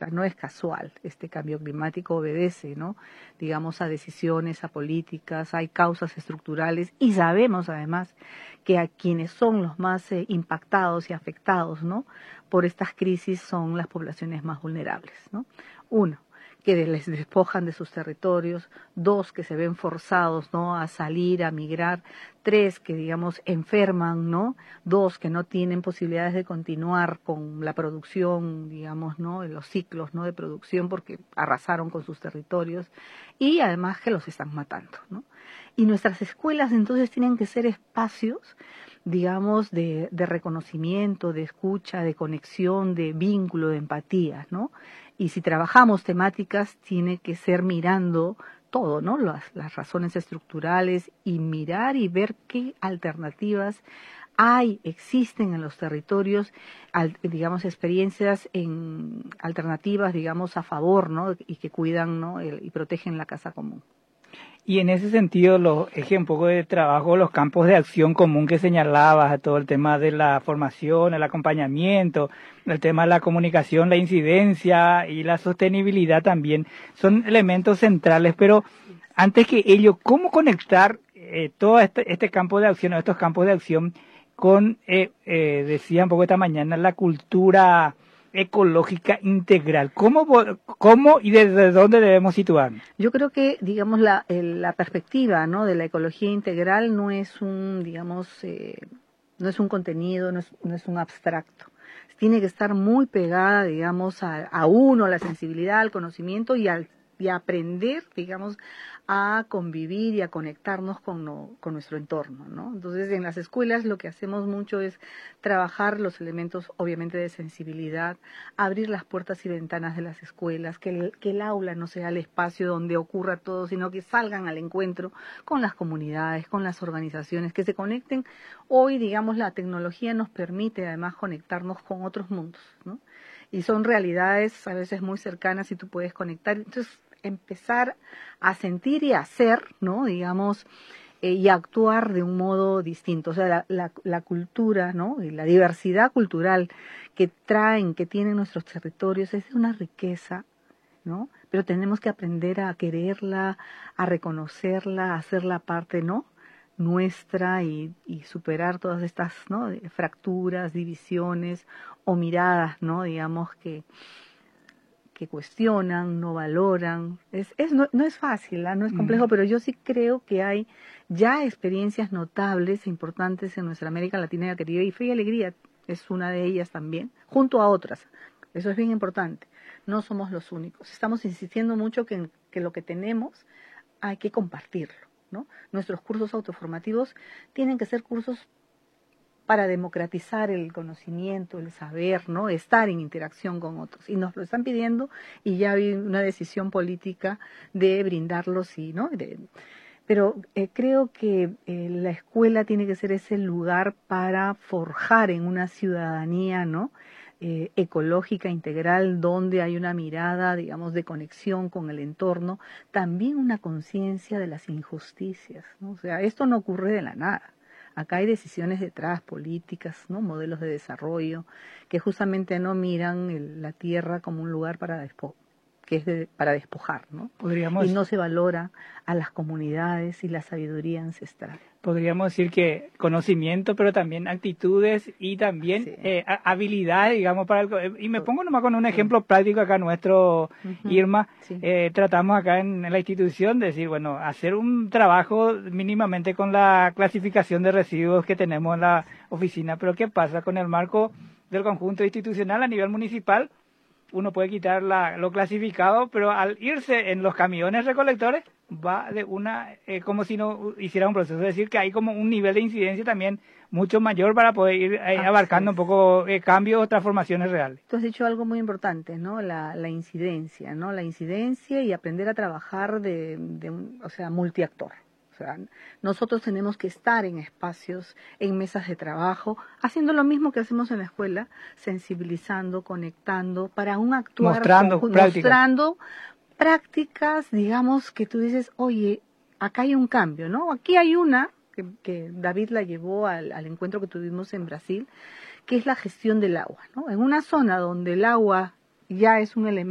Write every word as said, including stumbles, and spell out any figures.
sea, no es casual. Este cambio climático obedece, ¿no? Digamos, a decisiones, a políticas, hay causas estructurales y sabemos además que a quienes son los más eh, impactados y afectados, ¿no? Por estas crisis son las poblaciones más vulnerables, ¿no? Uno, que les despojan de sus territorios, dos, que se ven forzados, ¿no?, a salir, a migrar, tres, que digamos enferman, ¿no?, dos, que no tienen posibilidades de continuar con la producción, digamos, ¿no?, en los ciclos, ¿no?, de producción porque arrasaron con sus territorios y además que los están matando, ¿no? Y nuestras escuelas entonces tienen que ser espacios, digamos, de, de reconocimiento, de escucha, de conexión, de vínculo, de empatía, ¿no? Y si trabajamos temáticas, tiene que ser mirando todo, ¿no? Las, las razones estructurales y mirar y ver qué alternativas hay, existen en los territorios, al, digamos, experiencias en alternativas, digamos, a favor, ¿no? Y que cuidan, ¿no?, el, y protegen la casa común. Y en ese sentido, los eje un poco de trabajo, los campos de acción común que señalabas, todo el tema de la formación, el acompañamiento, el tema de la comunicación, la incidencia y la sostenibilidad también, son elementos centrales. Pero antes que ello, ¿cómo conectar eh, todo este, este campo de acción, estos campos de acción, con, eh, eh, decía un poco esta mañana, la cultura ecológica integral? ¿Cómo, cómo y desde dónde debemos situarnos? Yo creo que, digamos, la, el, la perspectiva, ¿no?, de la ecología integral no es un, digamos, eh, no es un contenido, no es, no es un abstracto. Tiene que estar muy pegada, digamos, a, a uno, a la sensibilidad, al conocimiento y al y a aprender, digamos, a convivir y a conectarnos con, no, con nuestro entorno, ¿no? Entonces, en las escuelas lo que hacemos mucho es trabajar los elementos, obviamente, de sensibilidad, abrir las puertas y ventanas de las escuelas, que el, que el aula no sea el espacio donde ocurra todo, sino que salgan al encuentro con las comunidades, con las organizaciones, que se conecten. Hoy, digamos, la tecnología nos permite, además, conectarnos con otros mundos, ¿no? Y son realidades a veces muy cercanas y tú puedes conectar. Entonces, empezar a sentir y a hacer, ¿no?, digamos, eh, y a actuar de un modo distinto. O sea, la, la, la cultura, ¿no?, y la diversidad cultural que traen, que tienen nuestros territorios, es una riqueza, ¿no? Pero tenemos que aprender a quererla, a reconocerla, a hacerla parte, ¿no?, nuestra y, y superar todas estas, ¿no?, fracturas, divisiones o miradas, ¿no?, digamos, que que cuestionan, no valoran. Es, es, no, no es fácil, ¿eh? No es complejo, mm. pero yo sí creo que hay ya experiencias notables e importantes en nuestra América Latina y el Caribe, y Fe y Alegría es una de ellas también, junto a otras. Eso es bien importante. No somos los únicos. Estamos insistiendo mucho que, que lo que tenemos hay que compartirlo, ¿no? Nuestros cursos autoformativos tienen que ser cursos para democratizar el conocimiento, el saber, ¿no?, estar en interacción con otros. Y nos lo están pidiendo y ya hay una decisión política de brindarlos, y, ¿no? De, pero eh, creo que eh, la escuela tiene que ser ese lugar para forjar en una ciudadanía, ¿no?, eh, ecológica, integral, donde hay una mirada, digamos, de conexión con el entorno, también una conciencia de las injusticias, ¿no? O sea, esto no ocurre de la nada. Acá hay decisiones detrás, políticas, ¿no?, modelos de desarrollo, que justamente no miran el, la tierra como un lugar para despo que es de, para despojar, ¿no? Podríamos, y no se valora a las comunidades y la sabiduría ancestral. Podríamos decir que conocimiento, pero también actitudes y también sí. eh, habilidades, digamos, para el... Y me pongo nomás con un ejemplo sí. práctico acá nuestro, uh-huh. Irma. Sí. Eh, tratamos acá en, en la institución de decir, bueno, hacer un trabajo mínimamente con la clasificación de residuos que tenemos en la oficina. Pero ¿qué pasa con el marco del conjunto institucional a nivel municipal? Uno puede quitar la, lo clasificado, pero al irse en los camiones recolectores va de una, eh, como si no hiciera un proceso. Es decir, que hay como un nivel de incidencia también mucho mayor para poder ir eh, abarcando un poco eh, cambios o transformaciones reales. Tú has dicho algo muy importante, ¿no? La, la incidencia, ¿no? La incidencia y aprender a trabajar de, de un, o sea, multiactor. O sea, nosotros tenemos que estar en espacios, en mesas de trabajo, haciendo lo mismo que hacemos en la escuela, sensibilizando, conectando, para un actuar, mostrando, con, prácticas. mostrando prácticas, digamos, que tú dices, oye, acá hay un cambio, ¿no? Aquí hay una, que, que David la llevó al, al encuentro que tuvimos en Brasil, que es la gestión del agua, ¿no? En una zona donde el agua ya es un elemento